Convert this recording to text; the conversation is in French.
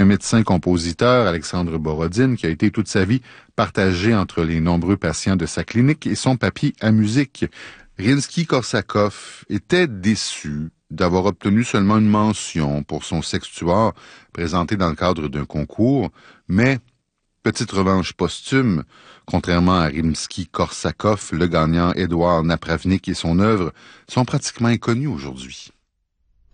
un médecin-compositeur, Alexandre Borodine, qui a été toute sa vie partagé entre les nombreux patients de sa clinique et son papier à musique. Rimsky-Korsakov était déçu d'avoir obtenu seulement une mention pour son sextuor présenté dans le cadre d'un concours, mais petite revanche posthume, contrairement à Rimsky-Korsakov, le gagnant Édouard Napravnik et son œuvre sont pratiquement inconnus aujourd'hui.